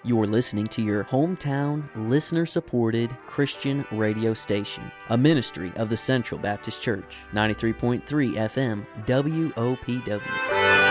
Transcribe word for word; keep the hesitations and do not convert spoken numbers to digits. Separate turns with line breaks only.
You're listening to your hometown, listener-supported Christian radio station, a ministry of the Central Baptist Church, ninety-three point three F M, W O P W.